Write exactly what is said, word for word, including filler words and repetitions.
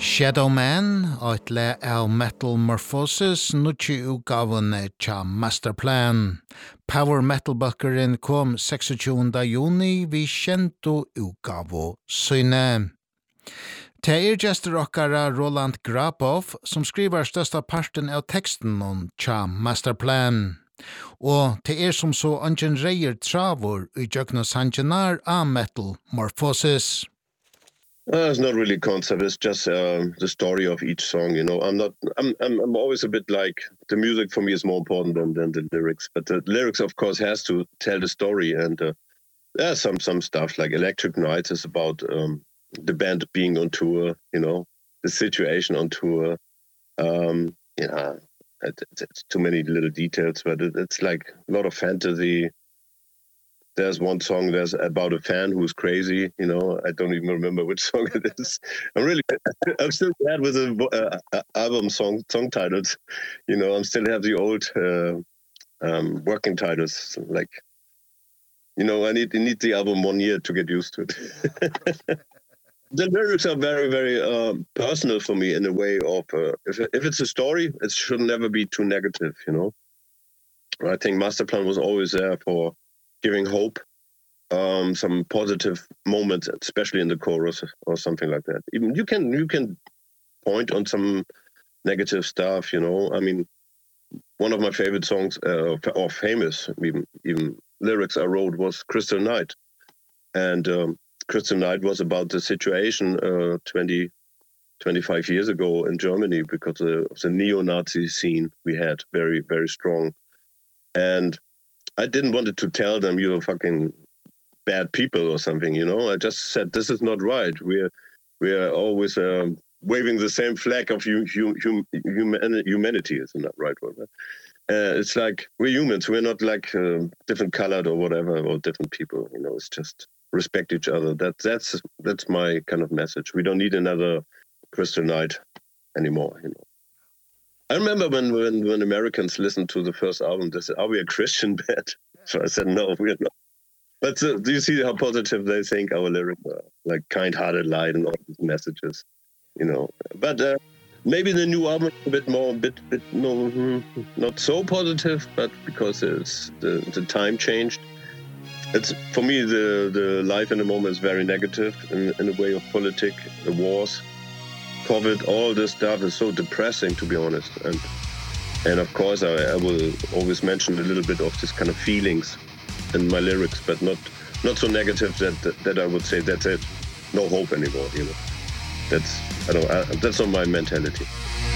Shadow Man, eit le av Metal Morphosis, nutji utgaven tja Masterplan. Power Metal-bøkkeren kom tjueseks juni, vi kjento utgavo syne. Det er gestor okkara Roland Grapov, som skriver størsta parten av teksten om tja Masterplan. Og det er som så ungen reier travor i jøgna sangenar av Metal Morphosis. Uh, it's not really concept. It's just uh, the story of each song. You know, I'm not. I'm. I'm. I'm always a bit like the music for me is more important than, than the lyrics. But the lyrics, of course, has to tell the story. And uh, there's some some stuff like Electric Nights is about um, the band being on tour. You know, the situation on tour. Um, yeah, it, it's, it's too many little details, but it, it's like a lot of fantasy. There's one song there's about a fan who's crazy, you know. I don't even remember which song it is. I'm really I'm still bad with the uh, album song song titles. You know, I'm still have the old uh, um, working titles like you know, I need I need the album one year to get used to it. The lyrics are very very um, personal for me in a way of uh, if if it's a story, it should never be too negative, you know. I think Masterplan was always there for giving hope, um, some positive moments, especially in the chorus or something like that. Even you can you can point on some negative stuff, you know. I mean, one of my favorite songs, uh, or famous even even lyrics I wrote was Crystal Night, and um, Crystal Night was about the situation uh, twenty, twenty-five years ago in Germany because of the neo-Nazi scene we had very very strong, and I didn't want to tell them you're fucking bad people or something, you know. I just said this is not right. We're we're always um, waving the same flag of hum, hum, hum, humanity. Isn't that right? Uh, it's like we're humans. We're not like uh, different colored or whatever or different people. You know, it's just respect each other. That that's that's my kind of message. We don't need another Crystal Night anymore. You know. I remember when, when, when Americans listened to the first album, they said, are we a Christian band? So I said, no, we're not. But uh, do you see how positive they think our lyrics are? Like kind-hearted light and all these messages, you know. But uh, maybe the new album is a bit more, a bit, bit no, not so positive, but because it's the, the time changed. It's, for me, the, the life in the moment is very negative in, in a way of politics, the wars. COVID, all this stuff is so depressing, to be honest. And and of course, I, I will always mention a little bit of this kind of feelings in my lyrics, but not not so negative that that, that I would say that's it, no hope anymore. You know, that's I don't I, that's not my mentality.